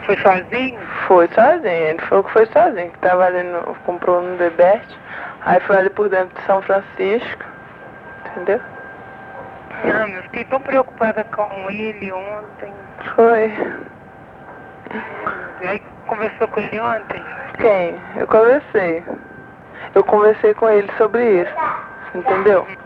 Foi sozinho? Foi sozinho, ele falou que foi sozinho, que tava ali, comprou no Debete, aí foi ali por dentro de São Francisco, entendeu? Não, eu fiquei tão preocupada com ele ontem. Foi. E aí conversou com ele ontem? Quem? Eu conversei. Eu conversei com ele sobre isso, entendeu?